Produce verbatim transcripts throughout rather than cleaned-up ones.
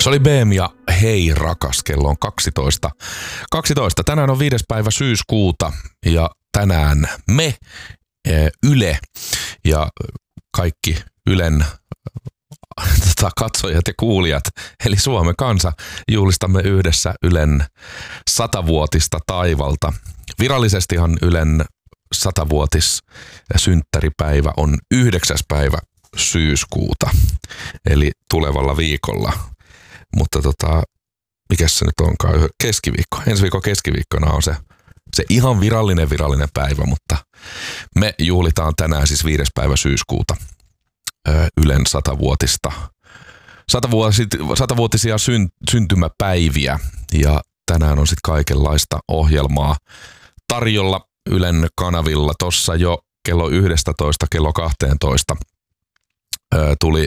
oli B M ja Hei rakas, kello on kaksitoista. kaksitoista. Tänään on viides päivä syyskuuta ja tänään me, Yle ja kaikki Ylen tota, katsojat ja kuulijat, eli Suomen kansa, juhlistamme yhdessä Ylen satavuotista taivalta. Virallisestihan Ylen satavuotis synttäripäivä on yhdeksäs päivä syyskuuta, eli tulevalla viikolla. Mutta tota, mikäs se nyt onkaan? Keskiviikko. Ensi viikon keskiviikkona on se, se ihan virallinen virallinen päivä, mutta me juhlitaan tänään siis viides päivä syyskuuta Ylen satavuotista. Satavuotisia syn, syntymäpäiviä ja tänään on sitten kaikenlaista ohjelmaa tarjolla Ylen kanavilla. Tossa jo kello yksitoista, kello kaksitoista ö, tuli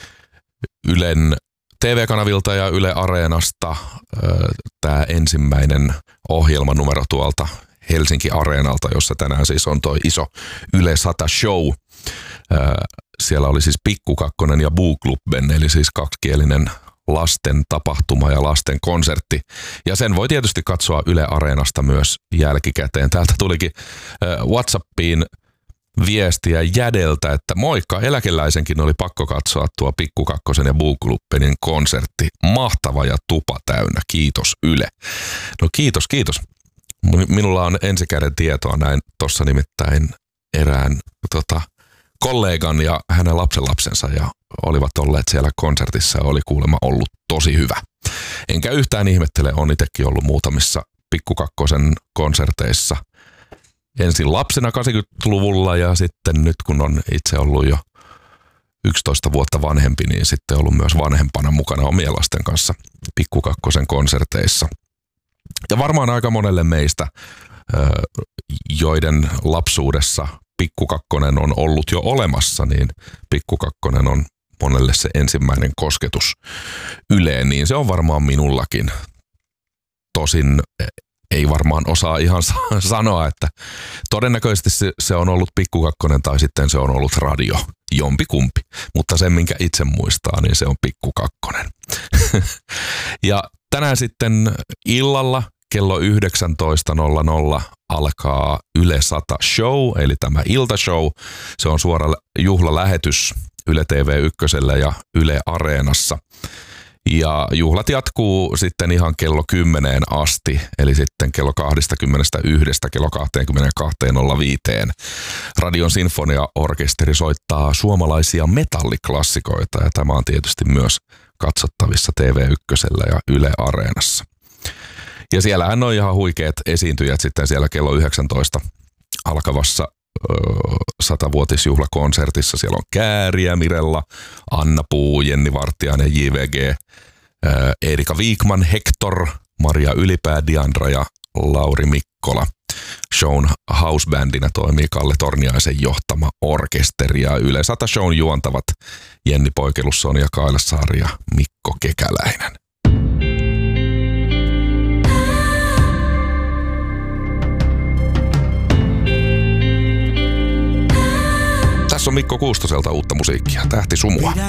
Ylen T V-kanavilta ja Yle Areenasta tämä ensimmäinen ohjelmanumero tuolta Helsinki Areenalta, jossa tänään siis on toi iso Yle sata show. Ö, siellä oli siis Pikku Kakkonen ja Buuklubben, eli siis kaksikielinen lasten tapahtuma ja lasten konsertti. Ja sen voi tietysti katsoa Yle Areenasta myös jälkikäteen. Täältä tulikin ö, WhatsAppiin viestiä Jädeltä, että moikka, eläkeläisenkin oli pakko katsoa tuo Pikku Kakkosen ja Buuklubbenin konsertti. Mahtava ja tupa täynnä, kiitos Yle. No kiitos, kiitos. Minulla on ensikäden tietoa näin tuossa nimittäin erään tota, kollegan ja hänen lapsenlapsensa ja olivat olleet siellä konsertissa ja oli kuulemma ollut tosi hyvä. Enkä yhtään ihmettele, on itsekin ollut muutamissa Pikku Kakkosen konserteissa. Ensin lapsena kahdeksankymmentäluvulla ja sitten nyt kun on itse ollut jo yksitoista vuotta vanhempi, niin sitten ollut myös vanhempana mukana omien lasten kanssa Pikku Kakkosen konserteissa. Ja varmaan aika monelle meistä, joiden lapsuudessa Pikku Kakkonen on ollut jo olemassa, niin Pikku Kakkonen on monelle se ensimmäinen kosketus Yleen, niin se on varmaan minullakin. Tosin ei varmaan osaa ihan sanoa, että todennäköisesti se, se on ollut Pikku Kakkonen tai sitten se on ollut radio, jompi kumpi. Mutta sen, minkä itse muistaa, niin se on Pikku Kakkonen. Ja tänään sitten illalla kello yhdeksäntoista nolla nolla alkaa Yle sata show, eli tämä iltashow. Se on suora juhlalähetys Yle T V ykkösellä ja Yle Areenassa. Ja juhlat jatkuu sitten ihan kello kymmeneen asti, eli sitten kello kaksikymmentäyksi kello kaksikymmentäkaksi nolla viisi. Radion sinfoniaorkesteri soittaa suomalaisia metalliklassikoita ja tämä on tietysti myös katsottavissa T V ykkösellä ja Yle Areenassa. Ja siellähän on ihan huikeat esiintyjät sitten siellä kello yhdeksäntoista alkavassa satavuotisjuhlakonsertissa. Siellä on Kääriä, Mirella, Anna Puu, Jenni Vartiainen, J V G, Erika Viikman, Hector, Maria Ylipää, Diandra ja Lauri Mikkola. Shown housebandina toimii Kalle Torniaisen johtama orkesteri ja Yle sata shown juontavat Jenni Poikelusson ja Kaila Saari ja Mikko Kekäläinen. Tässä on Mikko Kuustoselta uutta musiikkia, Tähti sumua.